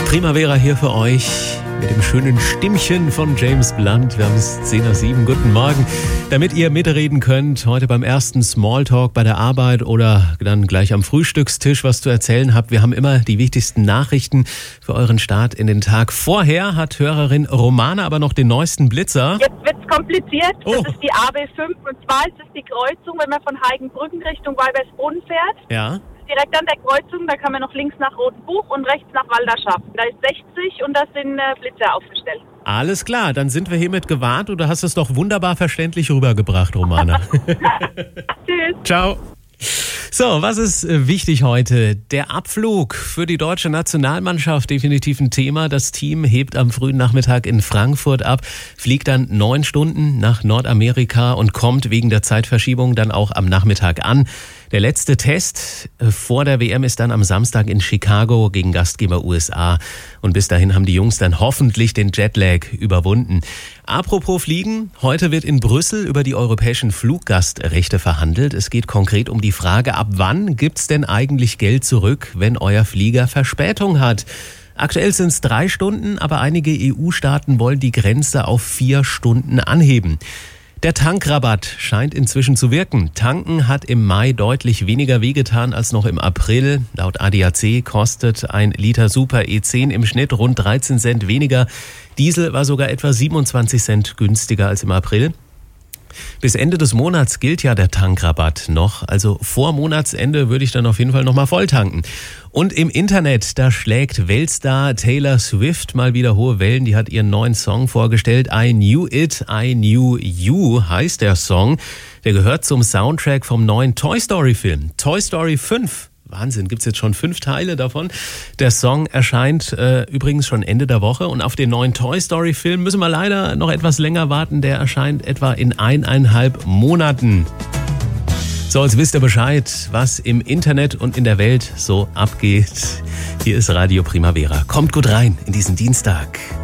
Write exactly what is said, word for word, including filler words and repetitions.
Primavera hier für euch mit dem schönen Stimmchen von James Blunt. Wir haben es zehn nach sieben. Guten Morgen. Damit ihr mitreden könnt, heute beim ersten Smalltalk bei der Arbeit oder dann gleich am Frühstückstisch was zu erzählen habt. Wir haben immer die wichtigsten Nachrichten für euren Start in den Tag. Vorher hat Hörerin Romana aber noch den neuesten Blitzer. Jetzt wird's kompliziert. Oh. Das ist die A B fünf und zwar ist es die Kreuzung, wenn man von Heigenbrücken Richtung Weibersbrunn fährt. Ja. Direkt an der Kreuzung, da kann man noch links nach Rotenbuch und rechts nach Walderschaft. Da ist sechzig und da sind äh, Blitzer aufgestellt. Alles klar, dann sind wir hiermit gewarnt und du hast es doch wunderbar verständlich rübergebracht, Romana. Tschüss. Ciao. So, was ist wichtig heute? Der Abflug für die deutsche Nationalmannschaft, definitiv ein Thema. Das Team hebt am frühen Nachmittag in Frankfurt ab, fliegt dann neun Stunden nach Nordamerika und kommt wegen der Zeitverschiebung dann auch am Nachmittag an. Der letzte Test vor der W M ist dann am Samstag in Chicago gegen Gastgeber U S A. Und bis dahin haben die Jungs dann hoffentlich den Jetlag überwunden. Apropos Fliegen, heute wird in Brüssel über die europäischen Fluggastrechte verhandelt. Es geht konkret um die Frage, ab wann gibt's denn eigentlich Geld zurück, wenn euer Flieger Verspätung hat? Aktuell sind es drei Stunden, aber einige E U-Staaten wollen die Grenze auf vier Stunden anheben. Der Tankrabatt scheint inzwischen zu wirken. Tanken hat im Mai deutlich weniger wehgetan als noch im April. Laut A D A C kostet ein Liter Super E zehn im Schnitt rund dreizehn Cent weniger. Diesel war sogar etwa siebenundzwanzig Cent günstiger als im April. Bis Ende des Monats gilt ja der Tankrabatt noch. Also vor Monatsende würde ich dann auf jeden Fall nochmal voll tanken. Und im Internet, da schlägt Weltstar Taylor Swift mal wieder hohe Wellen. Die hat ihren neuen Song vorgestellt. I Knew It, I Knew You heißt der Song. Der gehört zum Soundtrack vom neuen Toy Story Film. Toy Story fünf. Wahnsinn, gibt's jetzt schon fünf Teile davon. Der Song erscheint äh, übrigens schon Ende der Woche und auf den neuen Toy Story Film müssen wir leider noch etwas länger warten. Der erscheint etwa in eineinhalb Monaten. So, jetzt wisst ihr Bescheid, was im Internet und in der Welt so abgeht. Hier ist Radio Primavera. Kommt gut rein in diesen Dienstag.